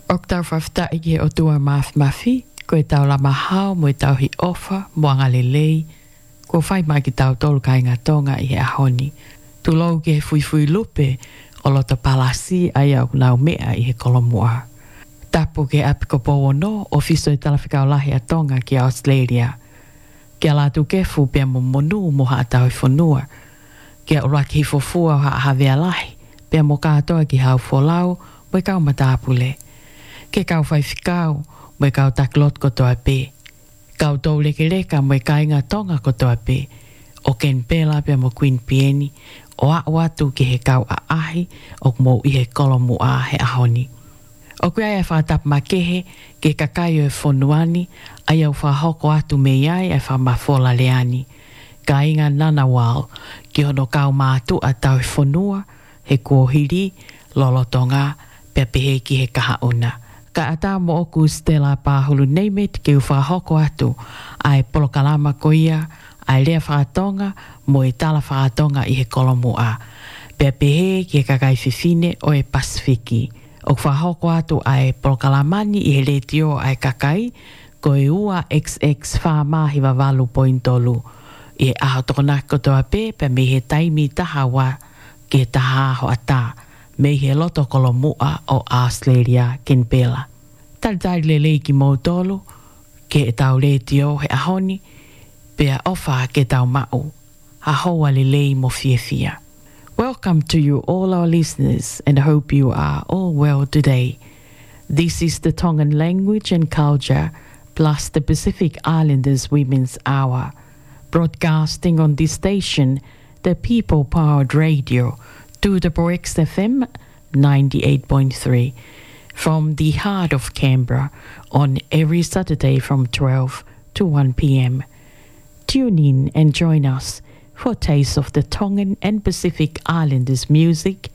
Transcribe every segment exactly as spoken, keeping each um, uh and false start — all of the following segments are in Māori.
Ok tau whafta i o tua maf mafi, koe tau la mahao mo tau hi ofa, moanga le lei, ko whai mai ki tau tolu kai ngā tonga i he ahoni. Tu lau ke he fui fui lupe, o lota palasi ai au nau mea i he kolomua. Tapu ke apiko powo no, o fiso i talawhikau lahi a tonga ki Australia. Ke ala tu kefu pia mo monu mo ha tau i whanua. Ke ura ki hifofua ha havea lahi, pia mo kātoa ki hau folau, mo i kau matapule. Ke kau whai whikau, mo i kau taklot kotoa pe. Kau tau leke leka mo i kai ngā tonga kotoa pe. O ken pela pia mo Queen Pieni, o a watu ki he kau a ahi, o mo i he kolomu a he ahoni. O kui ai a whātap makehe, ke kakai o e whonuani, ai au whahoko atu me iai e whamafola leani. Ka inga nana wao, ki hono kau mātu a tau e whonua, he kuohiri, lolotonga, pia pehe ki he kaha una. Ka ata mo oku Stella Pahulu Neimet ke u whahoko atu, ai polokalama koia, ai lea whaatonga, mo e tala whaatonga i he kolomu a. Pea pehe ki he kakai whiwhine o e Pasifiki. O whahoko atu ai polokalamani i he letio ai kakai, ko e ua X X whamahi wawalu pointolu. I he aho tokona kotoa pe, pea me he taimi taha wa ke taha aho ata. Me he loto kolomua o Australia Kenpela. Talitai le lei ki mautolu, ke e tau le tio he ahoni, pea ofa ke tau mau, ha hoa le lei mo fia fia. Welcome to you all our listeners, and I hope you are all well today. This is the Tongan Language and Culture, plus the Pacific Islanders Women's Hour, broadcasting on this station, the People-Powered Radio, to the Borex F M ninety-eight point three from the heart of Canberra on every Saturday from twelve to one p.m. Tune in and join us for a taste of the Tongan and Pacific Islanders music,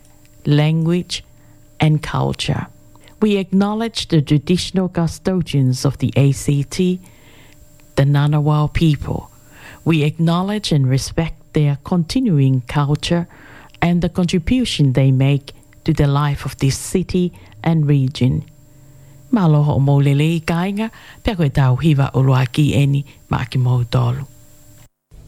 language and culture. We acknowledge the traditional custodians of the A C T, the Ngunnawal people. We acknowledge and respect their continuing culture and the contribution they make to the life of this city and region. Maloho o maulele I kainga, pia koe tau hiwa o loa ki eni ma ki mautolu.